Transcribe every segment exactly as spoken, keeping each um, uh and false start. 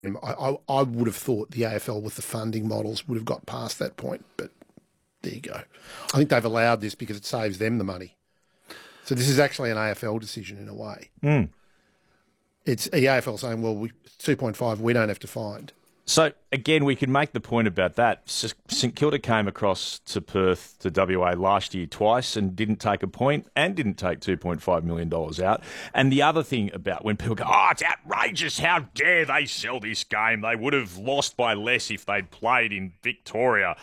I, I, I would have thought the A F L with the funding models would have got past that point, but there you go. I think they've allowed this because it saves them the money. So this is actually an A F L decision in a way. Mm. It's the A F L saying, well, we, two point five we don't have to find. So, again, we can make the point about that. St Kilda came across to Perth, to W A last year twice and didn't take a point and didn't take two point five million dollars out. And the other thing about when people go, oh, it's outrageous, how dare they sell this game? They would have lost by less if they'd played in Victoria.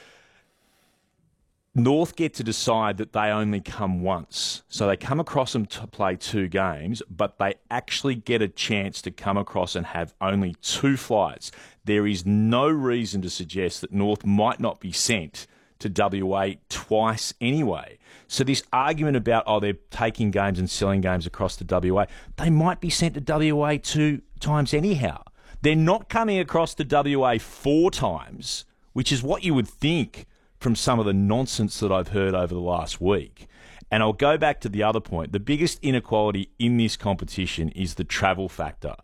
North get to decide that they only come once. So they come across them to play two games, but they actually get a chance to come across and have only two flights. There is no reason to suggest that North might not be sent to W A twice anyway. So this argument about, oh, they're taking games and selling games across to W A, they might be sent to W A two times anyhow. They're not coming across to W A four times, which is what you would think from some of the nonsense that I've heard over the last week. And I'll go back to the other point. The biggest inequality in this competition is the travel factor.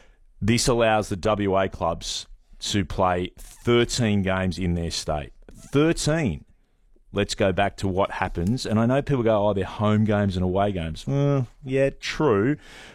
This allows the W A clubs to play thirteen games in their state. thirteen. Let's go back to what happens. And I know people go, oh, they're home games and away games. Well, yeah, true.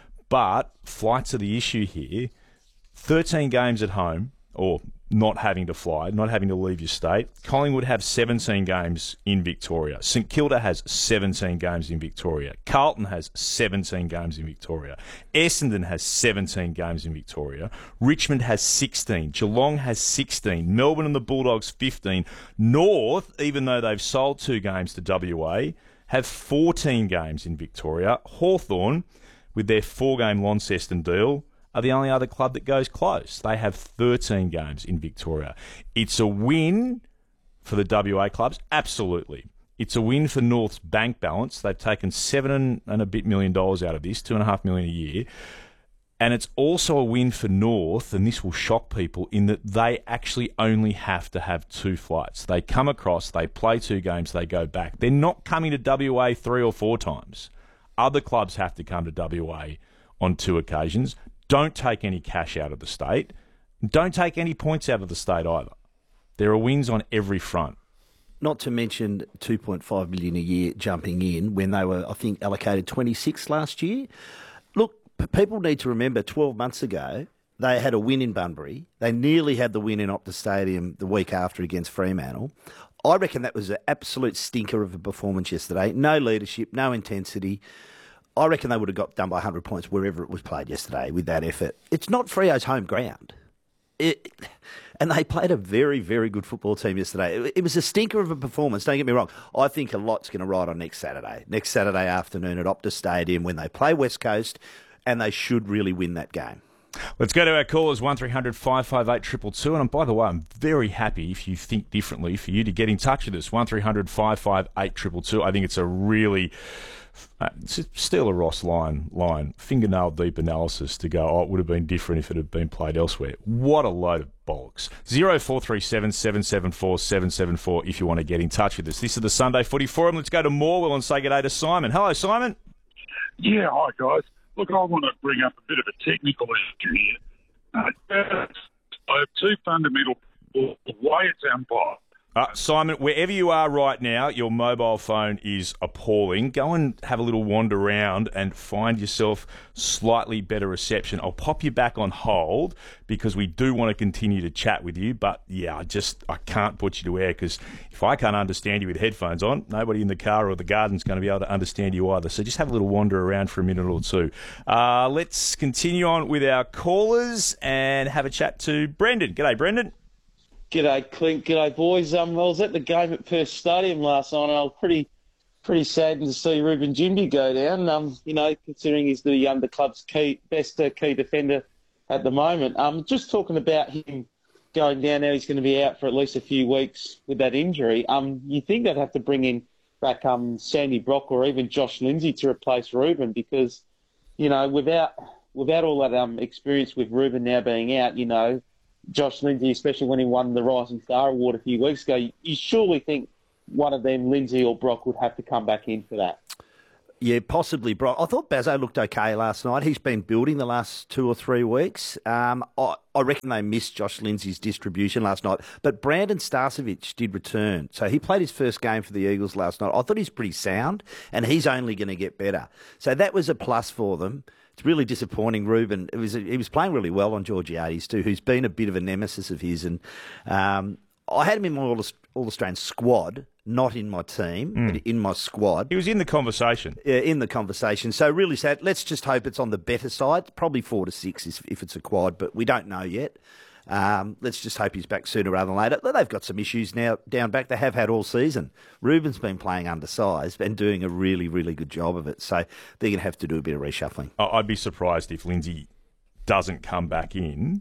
But flights are the issue here. thirteen games at home, or not having to fly, not having to leave your state. Collingwood have seventeen games in Victoria. St Kilda has seventeen games in Victoria. Carlton has seventeen games in Victoria. Essendon has seventeen games in Victoria. Richmond has sixteen. Geelong has sixteen. Melbourne and the Bulldogs fifteen. North, even though they've sold two games to W A, have fourteen games in Victoria. Hawthorn, with their four-game Launceston deal, are the only other club that goes close. They have thirteen games in Victoria. It's a win for the W A clubs, absolutely. It's a win for North's bank balance. They've taken seven and a bit million dollars out of this, two and a half million a year. And it's also a win for North, and this will shock people, in that they actually only have to have two flights. They come across, they play two games, they go back. They're not coming to W A three or four times. Other clubs have to come to W A on two occasions. Don't take any cash out of the state. Don't take any points out of the state either. There are wins on every front. Not to mention two point five million dollars a year jumping in when they were, I think, allocated twenty-six last year. Look, people need to remember twelve months ago, they had a win in Bunbury. They nearly had the win in Optus Stadium the week after against Fremantle. I reckon that was an absolute stinker of a performance yesterday. No leadership, no intensity. I reckon they would have got done by one hundred points wherever it was played yesterday with that effort. It's not Freo's home ground. It, and they played a very, very good football team yesterday. It, it was a stinker of a performance, don't get me wrong. I think a lot's going to ride on next Saturday. Next Saturday afternoon at Optus Stadium when they play West Coast, and they should really win that game. Let's go to our callers, one three hundred five five eight two two two. And by the way, I'm very happy, if you think differently, for you to get in touch with us, one three hundred five five eight two two two. I think it's a really... Uh, steal a Ross line, line, fingernail deep analysis to go, oh, it would have been different if it had been played elsewhere. What a load of bollocks. zero four three seven seven seven four seven seven four if you want to get in touch with us. This is the Sunday Footy Forum. Let's go to Morwell and say good day to Simon. Hello, Simon. Yeah, hi, guys. Look, I want to bring up a bit of a technical issue here. Uh, I have two fundamental the way it's umpired. Uh, Simon, wherever you are right now, your mobile phone is appalling. Go and have a little wander around and find yourself slightly better reception. I'll pop you back on hold because we do want to continue to chat with you. But, yeah, I just I can't put you to air because if I can't understand you with headphones on, nobody in the car or the garden's going to be able to understand you either. So just have a little wander around for a minute or two. Uh, let's continue on with our callers and have a chat to Brendan. G'day, Brendan. G'day, Clint. G'day, boys. Um, I was at the game at Perth Stadium last night, and I was pretty, pretty saddened to see Ruben Jimby go down. Um, you know, considering he's the um, the club's key best uh, key defender at the moment. Um, just talking about him going down now, he's going to be out for at least a few weeks with that injury. Um, you think they'd have to bring in back um Sandy Brock or even Josh Lindsay to replace Ruben because, you know, without without all that um experience with Ruben now being out, you know. Josh Lindsay, especially when he won the Rising Star Award a few weeks ago, you surely think one of them, Lindsay or Brock, would have to come back in for that. Yeah, possibly, bro. I thought Bazzo looked okay last night. He's been building the last two or three weeks. Um, I, I reckon they missed Josh Lindsay's distribution last night. But Brandon Starcevic did return. So he played his first game for the Eagles last night. I thought he's pretty sound, and he's only going to get better. So that was a plus for them. It's really disappointing, Ruben. It was he was playing really well on Georgiades too, who's been a bit of a nemesis of his. And um, I had him in my All, All Australian squad, not in my team, mm. but in my squad. He was in the conversation. Yeah, in the conversation. So really sad. Let's just hope it's on the better side. Probably four to six if it's a quad, but we don't know yet. Um, let's just hope he's back sooner rather than later. They've got some issues now down back. They have had all season. Ruben's been playing undersized and doing a really, really good job of it. So they're going to have to do a bit of reshuffling. I'd be surprised if Lindsay doesn't come back in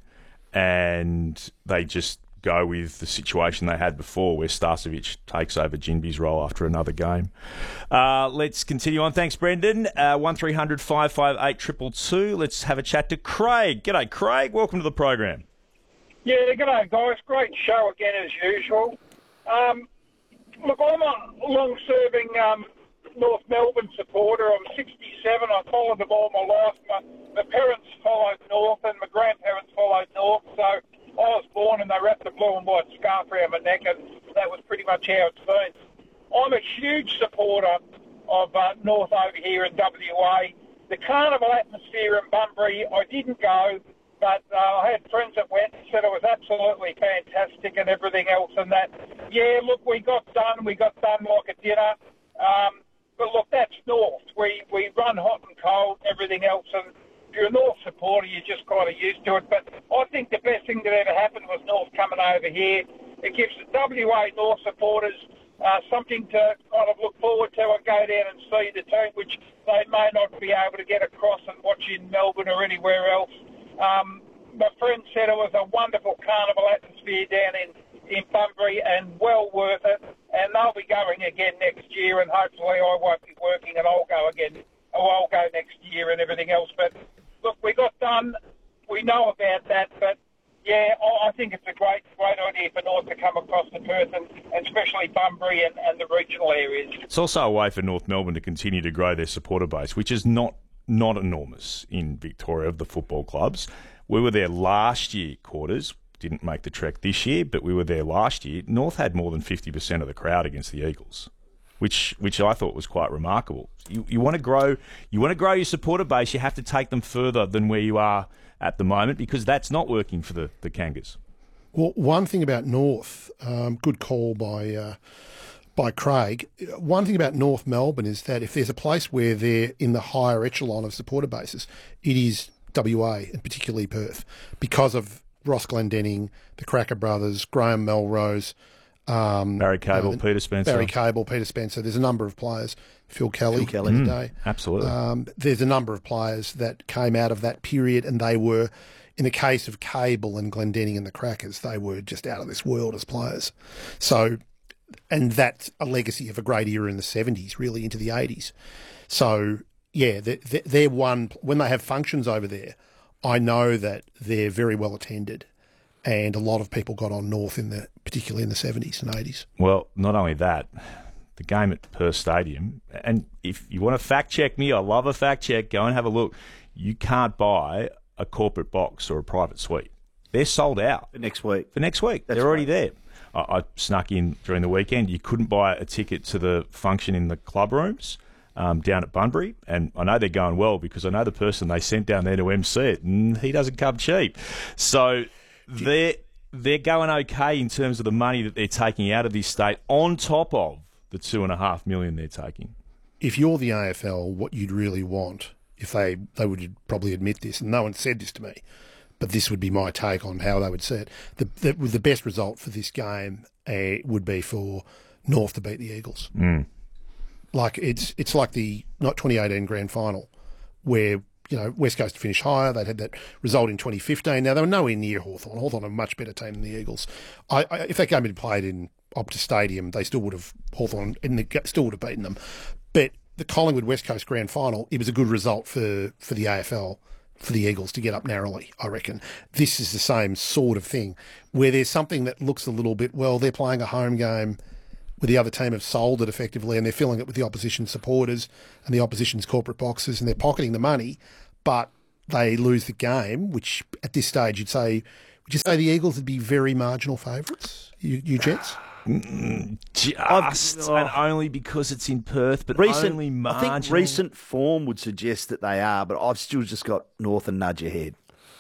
and they just go with the situation they had before where Starcevic takes over Jinby's role after another game. Uh, let's continue on. Thanks, Brendan. Uh, one three hundred five five eight two two two. Let's have a chat to Craig. G'day, Craig. Welcome to the program. Yeah, g'day, guys. Great show again, as usual. Um, look, I'm a long-serving um, North Melbourne supporter. I'm sixty-seven. I followed them all my life. My, my parents followed North and my grandparents followed North. So I was born and they wrapped the blue and white scarf around my neck, and that was pretty much how it's been. I'm a huge supporter of uh, North over here in W A. The carnival atmosphere in Bunbury, I didn't go. But uh, I had friends that went and said it was absolutely fantastic and everything else and that. Yeah, look, we got done. We got done like a dinner. Um, but look, that's North. We we run hot and cold, everything else. And if you're a North supporter, you're just kind of used to it. But I think the best thing that ever happened was North coming over here. It gives the W A North supporters uh, something to kind of look forward to and go down and see the team, which they may not be able to get across and watch in Melbourne or anywhere else. Um, my friend said it was a wonderful carnival atmosphere down in, in Bunbury and well worth it. And they'll be going again next year, and hopefully I won't be working and I'll go again. Or I'll go next year and everything else. But look, we got done. We know about that. But yeah, I think it's a great, great idea for North to come across to Perth and, and especially Bunbury and, and the regional areas. It's also a way for North Melbourne to continue to grow their supporter base, which is not not enormous in Victoria of the football clubs. We were there last year, quarters, didn't make the trek this year, but we were there last year. North had more than fifty percent of the crowd against the Eagles, which which I thought was quite remarkable. You you want to grow you want to grow your supporter base, you have to take them further than where you are at the moment, because that's not working for the, the Kangas. Well, one thing about North, um, good call by uh, by Craig. One thing about North Melbourne is that if there's a place where they're in the higher echelon of supporter bases, it is W A, and particularly Perth, because of Ross Glendenning, the Cracker Brothers, Graham Melrose, um, Barry Cable, uh, Peter Spencer. Barry Cable, Peter Spencer. There's a number of players. Phil Kelly, Phil Kelly. in the Mm, day. absolutely. Um, there's a number of players that came out of that period, and they were, in the case of Cable and Glendenning and the Crackers, they were just out of this world as players. So, and that's a legacy of a great era in the seventies, really into the eighties. So, yeah, they're, they're one, when they have functions over there, I know that they're very well attended, and a lot of people got on North in the, particularly in the seventies and eighties. Well, not only that, the game at Perth Stadium, and if you want to fact check me, I love a fact check, go and have a look. You can't buy a corporate box or a private suite. They're sold out. For next week. For next week. That's They're already right. there. I, I snuck in during the weekend. You couldn't buy a ticket to the function in the club rooms um, down at Bunbury, and I know they're going well because I know the person they sent down there to M C it, and he doesn't come cheap. So they're, they're going okay in terms of the money that they're taking out of this state on top of the two and a half million they're taking. If you're the A F L, what you'd really want, if they, they would probably admit this, and no one said this to me, but this would be my take on how they would see it. The, the, the best result for this game uh, would be for North to beat the Eagles. Mm. Like it's it's like the not twenty eighteen grand final where, you know, West Coast finished higher. They'd had that result in twenty fifteen. Now, they were nowhere near Hawthorn. Hawthorn are a much better team than the Eagles. I, I, if that game had been played in Optus Stadium, they still would have, Hawthorn still would have beaten them. But the Collingwood West Coast grand final, it was a good result for, for the A F L, for the Eagles to get up narrowly, I reckon. This is the same sort of thing, where there's something that looks a little bit, well, they're playing a home game, where the other team have sold it effectively and they're filling it with the opposition supporters and the opposition's corporate boxes and they're pocketing the money, but they lose the game, which at this stage you'd say, would you say the Eagles would be very marginal favourites, you, you gents? Just oh. and only because it's in Perth, but Recent, only I marginal. think recent form would suggest that they are, but I've still just got North and nudge ahead.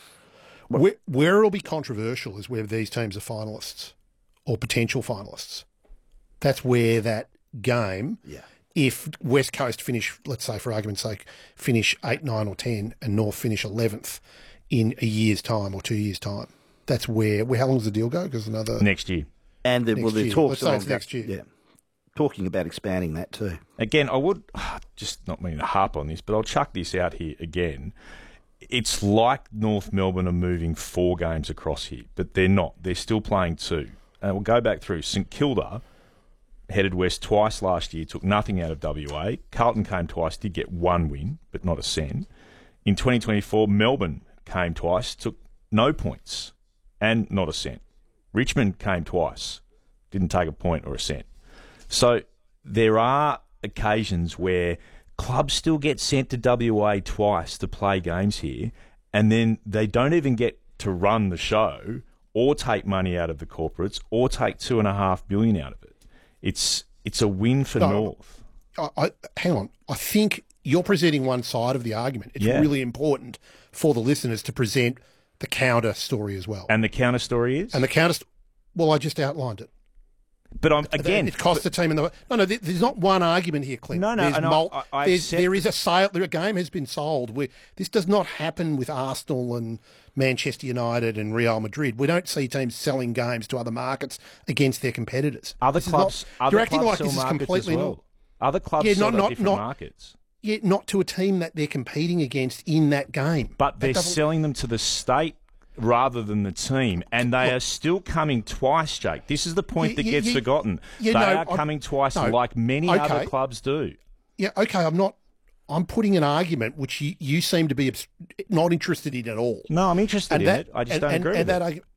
Where, where it'll be controversial is where these teams are finalists or potential finalists. That's where that game, Yeah. if West Coast finish, let's say for argument's sake, finish eight, nine or ten and North finish eleventh in a year's time or two years' time, that's where, where how long does the deal go? Because another... Next year. And the, Next well, the year. talks Let's say are it's on- next year. Yeah, talking about expanding that too. Again, I would just not mean to harp on this, but I'll chuck this out here again. It's like North Melbourne are moving four games across here, but they're not. They're still playing two. And we'll go back through. St Kilda headed west twice last year, took nothing out of W A. Carlton came twice, did get one win, but not a cent. In twenty twenty-four, Melbourne came twice, took no points and not a cent. Richmond came twice, didn't take a point or a cent. So there are occasions where clubs still get sent to W A twice to play games here, and then they don't even get to run the show or take money out of the corporates or take two and a half billion out of it. It's it's a win for No, North. I, I, hang on. I think you're presenting one side of the argument. It's Yeah. really important for the listeners to present the counter story as well. And the counter story is? And the counter, st- well, I just outlined it. but I'm, again, it costs the team in the no, no. there- There's not one argument here, Clint. No, no, There's and I- mul- I- I there's, accept- there is a sale. A game has been sold. We, this does not happen with Arsenal and Manchester United and Real Madrid. We don't see teams selling games to other markets against their competitors. other This is clubs, not, other you're acting clubs like sell this is markets completely as well. not. Other clubs Yeah, sell not- to not- different not- markets. Yeah, not to a team that they're competing against in that game. But That they're doesn't- selling them to the state rather than the team, and they are still coming twice, Jake. This is the point Yeah, that yeah, gets yeah, forgotten. yeah, they no, are I'm- coming twice, no, like many okay. other clubs do. Yeah, okay. I'm not. I'm putting an argument which you, you seem to be abs- not interested in at all. No, I'm interested in that, it. I just and, don't and, agree and with that it. argu-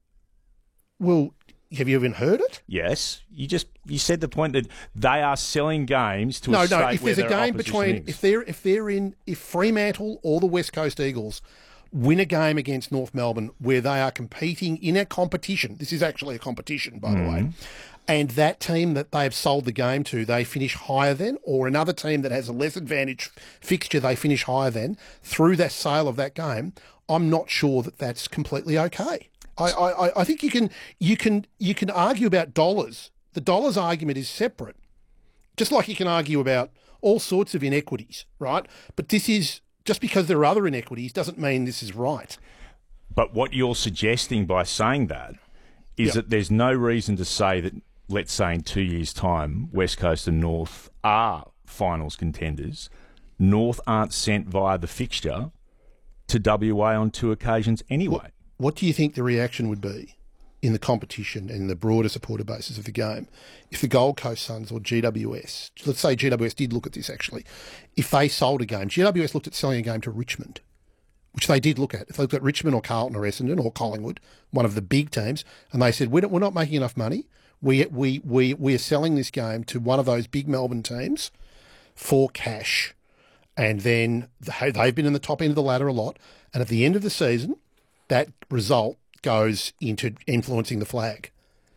well, have you even heard it? Yes, you just you said the point that they are selling games to No, a state no. If where there's a their game opposition between is. if they're if they're in if Fremantle or the West Coast Eagles win a game against North Melbourne where they are competing in a competition, this is actually a competition, by the Mm-hmm. way, and that team that they have sold the game to, they finish higher than, or another team that has a less advantage fixture, they finish higher than, through that sale of that game, I'm not sure that that's completely okay. I, I, I think you can you can you can argue about dollars. The dollars argument is separate. Just like you can argue about all sorts of inequities, right? But this is, just because there are other inequities doesn't mean this is right. But what you're suggesting by saying that is Yep. that there's no reason to say that, let's say in two years' time, West Coast and North are finals contenders. North aren't sent via the fixture to W A on two occasions anyway. What do you think the reaction would be in the competition and the broader supporter basis of the game if the Gold Coast Suns or G W S, let's say G W S did look at this actually, if they sold a game, G W S looked at selling a game to Richmond, which they did look at. If they looked at Richmond or Carlton or Essendon or Collingwood, one of the big teams, and they said, we don't, we're not making enough money, we, we, we, we are selling this game to one of those big Melbourne teams for cash. And then they- they've been in the top end of the ladder a lot. And at the end of the season, that result goes into influencing the flag.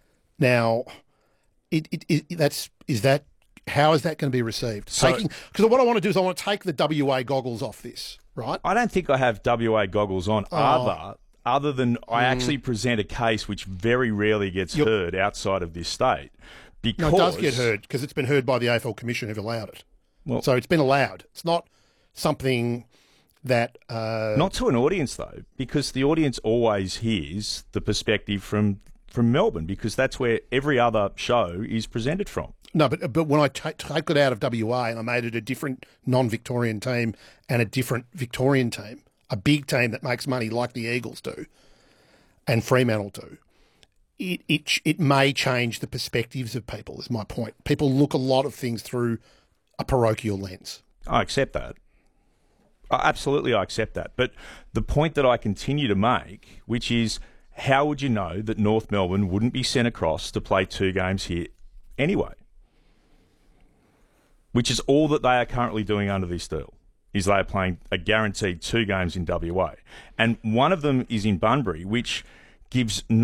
Now, it, it, it that's is that how is that going to be received? So- Because what I want to do is I want to take the W A goggles off this, right? I don't think I have W A goggles on Oh. other other than I Mm. actually present a case which very rarely gets Yep. heard outside of this state. Because No, it does get heard because it's been heard by the A F L Commission who've allowed it. Well- so it's been allowed. It's not something that uh, Not to an audience, though, because the audience always hears the perspective from, from Melbourne, because that's where every other show is presented from. No, but but when I ta take it out of W A and I made it a different non-Victorian team and a different Victorian team, a big team that makes money like the Eagles do and Fremantle do, it it it may change the perspectives of people. Is my point. People look a lot of things through a parochial lens. I accept that. I- Absolutely, I accept that. But the point that I continue to make, which is, how would you know that North Melbourne wouldn't be sent across to play two games here anyway? which is all that they are currently doing under this deal, is they are playing a guaranteed two games in W A. And one of them is in Bunbury, which gives no